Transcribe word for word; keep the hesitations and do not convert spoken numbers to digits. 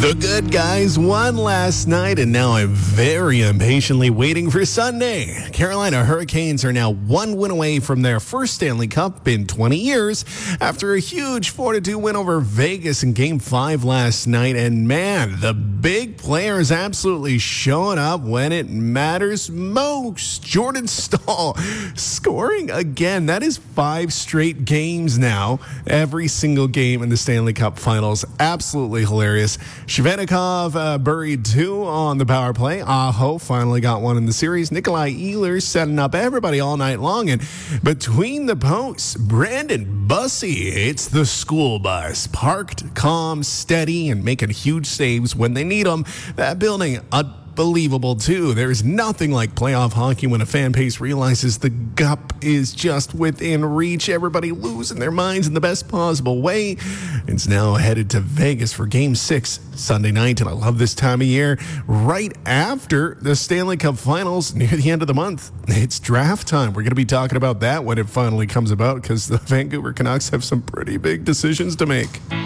The good guys won last night, and now I'm very impatiently waiting for Sunday. Carolina Hurricanes are now one win away from their first Stanley Cup in twenty years after a huge four to two win over Vegas in Game five last night. And man, the big players absolutely showing up when it matters most. Jordan Staal scoring again. That is five straight games now. Every single game in the Stanley Cup Finals. Absolutely hilarious. Shvenikov uh, buried two on the power play. Aho finally got one in the series. Nikolai Ehlers setting up everybody all night long. And between the posts, Brandon Bussi hits the school bus. Parked, calm, steady, and making huge saves when they need them. That building, unbelievable too. There's nothing like playoff hockey when a fan base realizes the cup is just within reach. Everybody losing their minds in the best possible way. It's now headed to Vegas for Game six Sunday night, and I love this time of year. Right after the Stanley Cup Finals, near the end of the month, it's draft time. We're going to be talking about that when it finally comes about, because the Vancouver Canucks have some pretty big decisions to make.